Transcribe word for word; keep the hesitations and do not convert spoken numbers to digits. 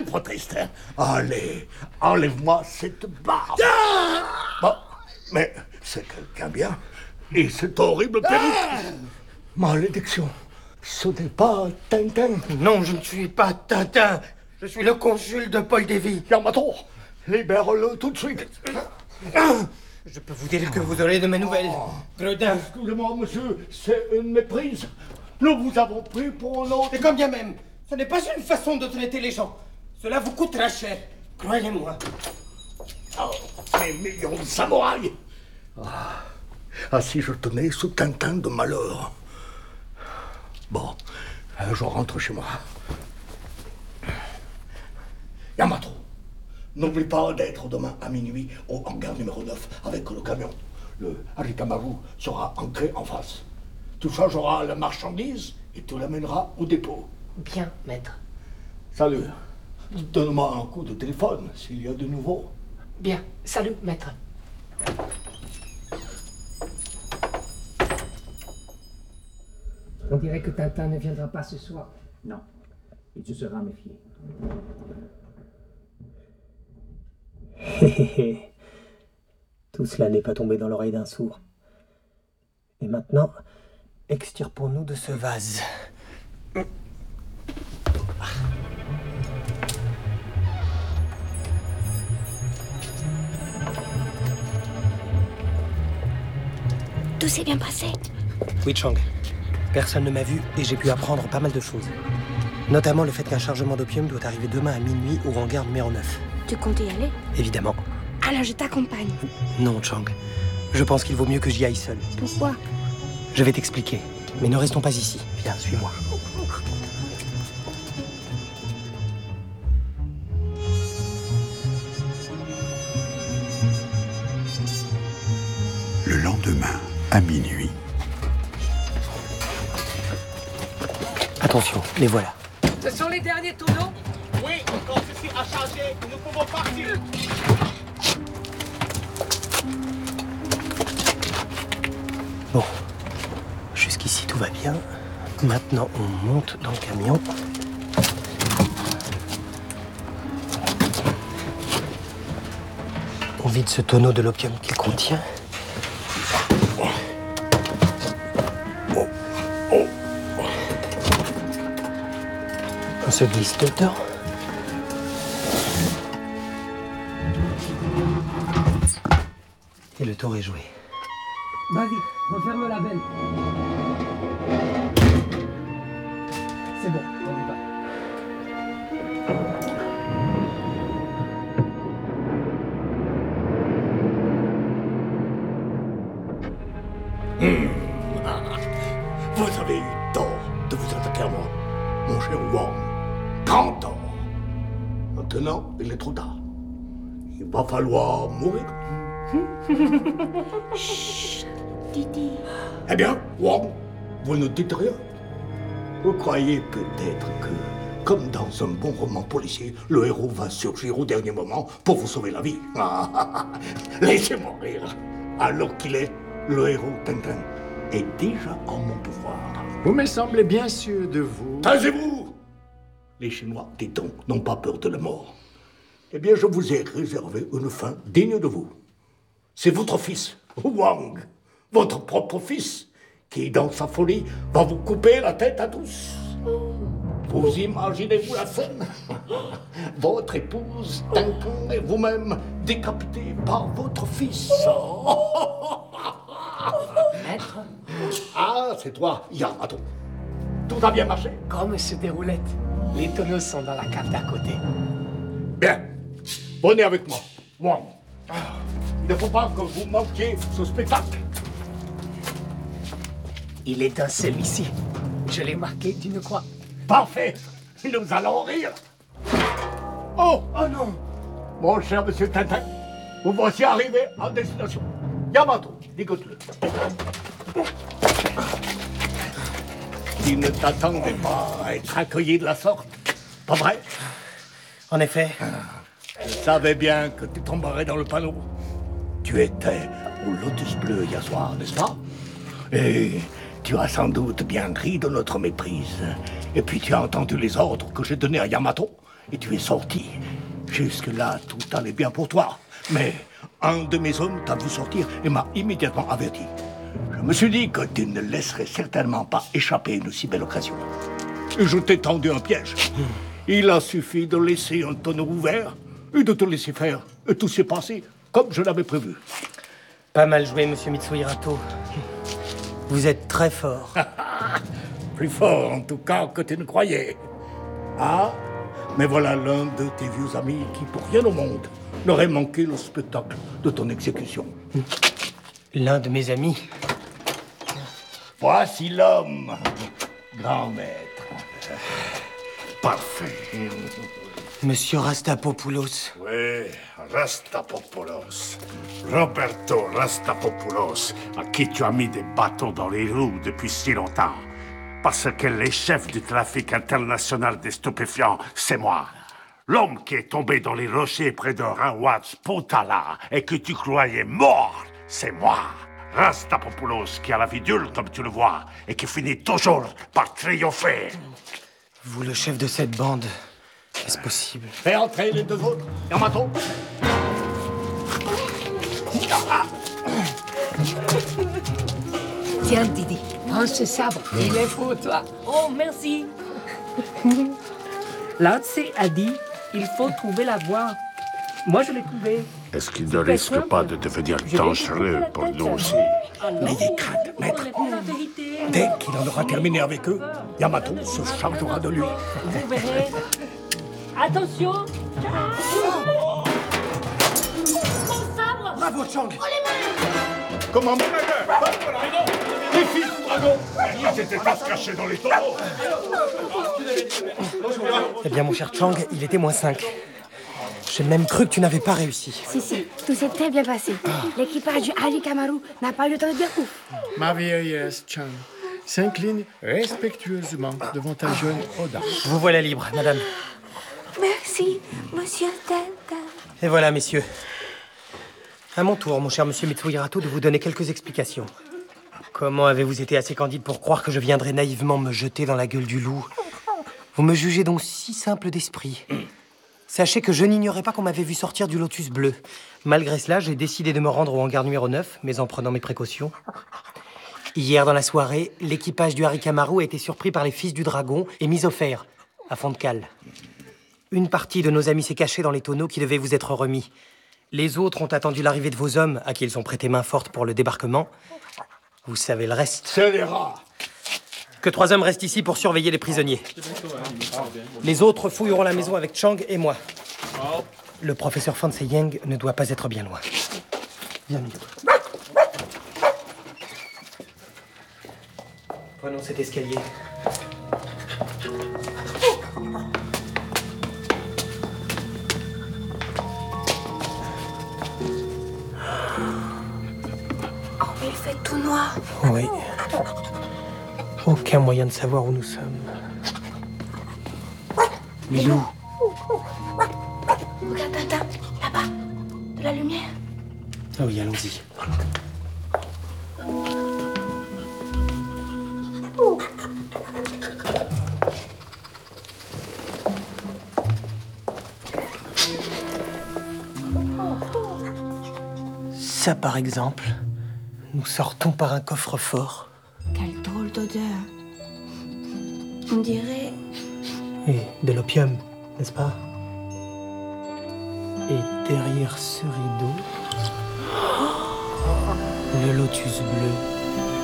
proteste. Hein. Allez, enlève-moi cette barbe. Ah Bon, mais c'est quelqu'un bien. Et cette horrible perruque. Ah Malédiction. Ce n'est pas Tintin. Non, je ne suis pas Tintin. Je suis le consul de Paul Davy. Yamato, libère-le tout de suite. Je peux vous dire que vous aurez de mes nouvelles. Oh. Gredin. Excusez-moi, monsieur, c'est une méprise. Nous vous avons pris pour un autre. Et quand bien même, ce n'est pas une façon de traiter les gens. Cela vous coûtera cher. Croyez-moi. Oh, mes millions de samouraïs. Ah. ah, si je tenais ce Tintin de malheur. Bon, je rentre chez moi. Yamato, n'oublie pas d'être demain à minuit au hangar numéro neuf avec le camion. Le Harikamaru sera ancré en face. Tu changeras la marchandise et tu l'amèneras au dépôt. Bien, maître. Salut. Donne-moi un coup de téléphone s'il y a de nouveau. Bien. Salut, maître. On dirait que Tintin ne viendra pas ce soir. Non. Et tu seras méfié. Hé hé hé. Tout cela n'est pas tombé dans l'oreille d'un sourd. Et maintenant, extirpons-nous de ce vase. Tout s'est bien passé. Oui, Chang. Personne ne m'a vu et j'ai pu apprendre pas mal de choses. Notamment le fait qu'un chargement d'opium doit arriver demain à minuit au hangar numéro neuf. Tu comptes y aller? Évidemment. Alors je t'accompagne. Non, Chang. Je pense qu'il vaut mieux que j'y aille seul. Pourquoi? Je vais t'expliquer. Mais ne restons pas ici. Viens, suis-moi. Le lendemain, à minuit. Attention, les voilà. Ce sont les derniers tonneaux? Oui, quand ceci a changé, nous pouvons partir. Bon, jusqu'ici tout va bien. Maintenant, on monte dans le camion. On vide ce tonneau de l'opium qu'il contient. On se glisse dedans. Et le tour est joué. Vas-y, referme la benne. C'est bon, on y va. Mmh. Vous avez eu tort de vous attaquer à moi, mon cher Wang. Grand tort. Maintenant, il est trop tard. Il va falloir mourir. Chut, Didi. Eh bien, Wang, vous ne dites rien. Vous croyez peut-être que, comme dans un bon roman policier, le héros va surgir au dernier moment pour vous sauver la vie. Laissez-moi rire. Alors qu'il est, le héros Tintin est déjà en mon pouvoir. Vous me semblez bien sûr de vous. Taisez-vous! Les Chinois, dit-on, n'ont pas peur de la mort. Eh bien, je vous ai réservé une fin digne de vous. C'est votre fils, Wang, votre propre fils, qui, dans sa folie, va vous couper la tête à tous. Vous imaginez-vous la scène? Votre épouse, Tintin, et vous-même, décapités par votre fils. Maître? Ah, c'est toi, Yamato. Tout a bien marché? Comme ce déroulette. Les tonneaux sont dans la cave d'à côté. Bien. Venez avec moi. Wang. Il ne faut pas que vous manquiez ce spectacle. Il est dans celui-ci. Je l'ai marqué d'une croix. Parfait. Nous allons rire. Oh, oh non. Mon cher monsieur Tintin, vous voici arrivé à destination. Yamato, écoute-le. Il ne t'attendait pas à être accueilli de la sorte, pas vrai? En effet. Je savais bien que tu tomberais dans le panneau. Tu étais au Lotus Bleu hier soir, n'est-ce pas? Et tu as sans doute bien ri de notre méprise. Et puis tu as entendu les ordres que j'ai donnés à Yamato. et tu es sorti. Jusque-là, tout allait bien pour toi. Mais un de mes hommes t'a vu sortir et m'a immédiatement averti. Je me suis dit que tu ne laisserais certainement pas échapper une si belle occasion. Et je t'ai tendu un piège. Il a suffi de laisser un tonneau ouvert et de te laisser faire. Et tout s'est passé comme je l'avais prévu. Pas mal joué, monsieur Mitsuhirato. Vous êtes très fort. Plus fort, en tout cas, que tu ne croyais. Ah, mais voilà l'un de tes vieux amis qui, pour rien au monde, n'aurait manqué le spectacle de ton exécution. L'un de mes amis. Voici l'homme, grand maître. Parfait. Monsieur Rastapopoulos. Oui, Rastapopoulos. Roberto Rastapopoulos, à qui tu as mis des bâtons dans les roues depuis si longtemps. Parce que les chefs du trafic international des stupéfiants, c'est moi. L'homme qui est tombé dans les rochers près de Rawat Potala et que tu croyais mort, c'est moi. Rastapopoulos, qui a la vie dure, comme tu le vois, et qui finit toujours par triompher. Vous, le chef de cette bande, est-ce possible? Fais entrer les deux autres. Yamato. Tiens, Didi, prends ce sabre. Il est pour toi. Oh, merci. Lao Tse a dit, il faut trouver la voie. Moi, je l'ai trouvée. Est-ce qu'il ne risque pas de devenir dangereux pour nous aussi? N'ayez crainte, maître. Dès qu'il en aura terminé avec eux, Yamato se chargera de lui. Vous verrez. Attention. Mon sabre. Bravo, Chang. Comment, mon dragon? Les fils du dragon! Ils étaient tous cachés dans les tonneaux. Eh bien, mon cher Chang, il était moins cinq. J'ai même cru que tu n'avais pas réussi. Si, si, tout s'est très bien passé. L'équipage du Arikamaru n'a pas eu le temps de dire ouf. Ma vieillesse, Chan, s'incline respectueusement devant ta jeune Oda. Vous voilà libre, madame. Merci, monsieur Tenta. Et voilà, messieurs. À mon tour, mon cher monsieur Mitsuhirato, de vous donner quelques explications. Comment avez-vous été assez candide pour croire que je viendrais naïvement me jeter dans la gueule du loup? Vous me jugez donc si simple d'esprit. Sachez que je n'ignorais pas qu'on m'avait vu sortir du Lotus bleu. Malgré cela, j'ai décidé de me rendre au hangar numéro neuf, mais en prenant mes précautions. Hier, dans la soirée, l'équipage du Arikamaru a été surpris par les fils du dragon et mis au fer, à fond de cale. Une partie de nos amis s'est cachée dans les tonneaux qui devaient vous être remis. Les autres ont attendu l'arrivée de vos hommes, à qui ils ont prêté main forte pour le débarquement. Vous savez le reste. C'est des rats. Que trois hommes restent ici pour surveiller les prisonniers. Les autres fouilleront la maison avec Chang et moi. Le professeur Fan Se-Yang ne doit pas être bien loin. Viens, Mio. Prenons cet escalier. Oh, mais il fait tout noir. Oui. Aucun moyen de savoir où nous sommes. Milou. Regarde, Tintin, là-bas. De la lumière. Ah oui, allons-y. Ça, par exemple, nous sortons par un coffre-fort. Quelle drôle d'odeur. On dirait... Et de l'opium, n'est-ce pas? Et derrière ce rideau, le lotus bleu.